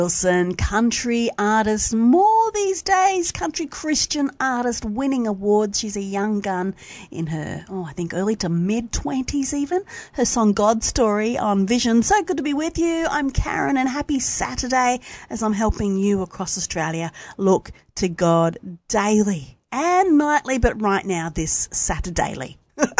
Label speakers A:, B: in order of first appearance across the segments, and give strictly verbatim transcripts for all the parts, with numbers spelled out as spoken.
A: Wilson, country artist, more these days, country Christian artist, winning awards. She's a young gun in her, oh, I think early to mid-twenties even. Her song God Story on Vision. So good to be with you. I'm Karen, and happy Saturday as I'm helping you across Australia look to God daily and nightly, but right now this Saturday.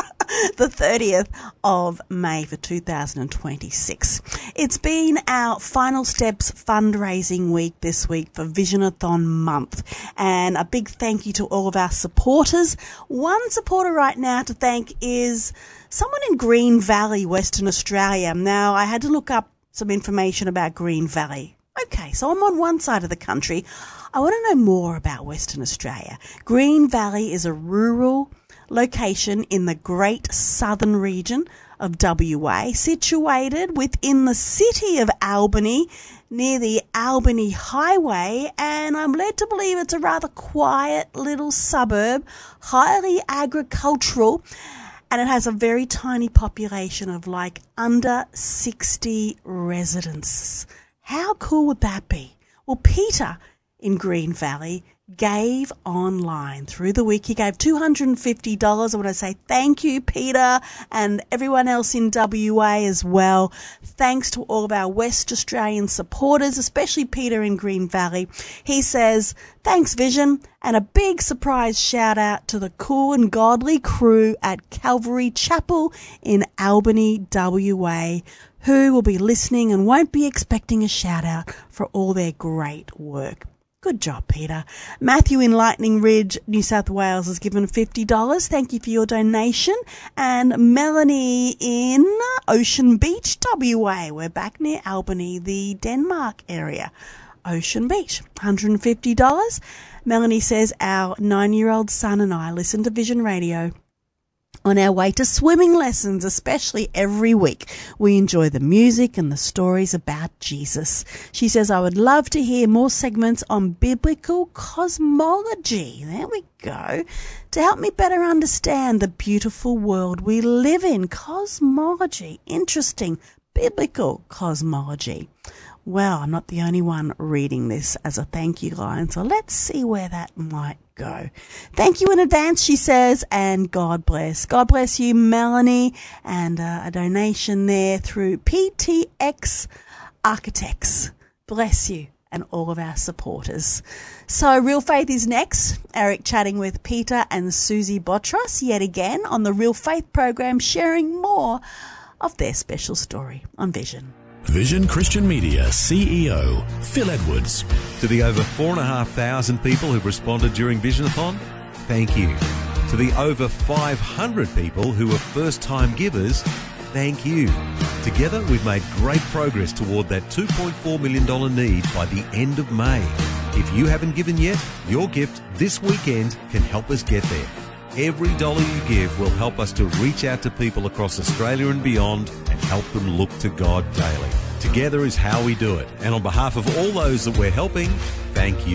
A: The thirtieth of May for two thousand twenty-six. It's been our Final Steps fundraising week this week for Visionathon month, and a big thank you to all of our supporters. One supporter right now to thank is someone in Green Valley, Western Australia. Now, I had to look up some information about Green Valley. Okay, so I'm on one side of the country. I want to know more about Western Australia. Green Valley is a rural location in the Great Southern region of W A, situated within the city of Albany, near the Albany Highway, and I'm led to believe it's a rather quiet little suburb, highly agricultural, and it has a very tiny population of like under sixty residents. How cool would that be? Well, Peter in Green Valley gave online through the week. He gave two hundred fifty dollars. I want to say thank you, Peter, and everyone else in W A as well. Thanks to all of our West Australian supporters, especially Peter in Green Valley. He says, thanks, Vision, and a big surprise shout out to the cool and godly crew at Calvary Chapel in Albany, W A, who will be listening and won't be expecting a shout out for all their great work. Good job, Peter. Matthew in Lightning Ridge, New South Wales, has given fifty dollars. Thank you for your donation. And Melanie in Ocean Beach, W A. We're back near Albany, the Denmark area. Ocean Beach, one hundred fifty dollars. Melanie says, our nine-year-old son and I listen to Vision Radio on our way to swimming lessons, especially every week. We enjoy the music and the stories about Jesus. She says, I would love to hear more segments on biblical cosmology. There we go. To help me better understand the beautiful world we live in. Cosmology. Interesting. Biblical cosmology. Well, I'm not the only one reading this as a thank you line, so let's see where that might go. Thank you in advance, she says, and God bless. God bless you, Melanie, and uh, a donation there through P T X Architects. Bless you and all of our supporters. So Real Faith is next. Eric chatting with Peter and Susie Botros yet again on the Real Faith program, sharing more of their special story on Vision.
B: Vision Christian Media C E O Phil Edwards.
C: To the over four and a half thousand people who've responded during Visionathon, thank you. To the over five hundred people who are first-time givers, thank you. Together, we've made great progress toward that two point four million dollars need by the end of May. If you haven't given yet, your gift this weekend can help us get there. Every dollar you give will help us to reach out to people across Australia and beyond and help them look to God daily. Together is how we do it. And on behalf of all those that we're helping, thank you.